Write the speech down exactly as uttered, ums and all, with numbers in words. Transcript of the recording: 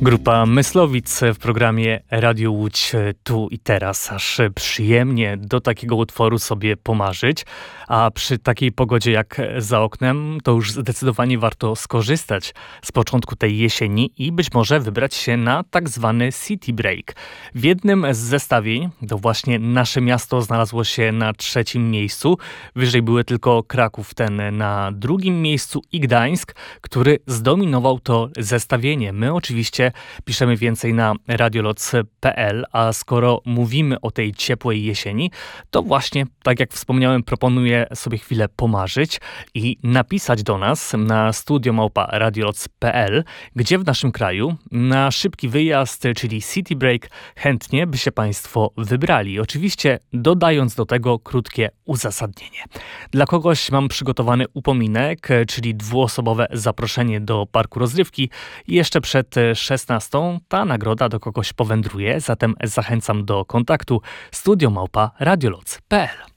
Grupa Myslowic w programie Radio Łódź tu i teraz. Aż przyjemnie do takiego utworu sobie pomarzyć, a przy takiej pogodzie jak za oknem to już zdecydowanie warto skorzystać z początku tej jesieni i być może wybrać się na tak zwany City Break. W jednym z zestawień to właśnie nasze miasto znalazło się na trzecim miejscu. Wyżej były tylko Kraków, ten na drugim miejscu i Gdańsk, który zdominował to zestawienie. My oczywiście piszemy więcej na radioloc kropka p l, a skoro mówimy o tej ciepłej jesieni, to właśnie, tak jak wspomniałem, proponuję sobie chwilę pomarzyć i napisać do nas na studio małpa radioloc kropka p l, gdzie w naszym kraju na szybki wyjazd, czyli City Break, chętnie by się Państwo wybrali. Oczywiście dodając do tego krótkie uzasadnienie. Dla kogoś mam przygotowany upominek, czyli dwuosobowe zaproszenie do parku rozrywki i jeszcze przed szesnastą ta nagroda do kogoś powędruje, zatem zachęcam do kontaktu studio małpa radioloc kropka p l.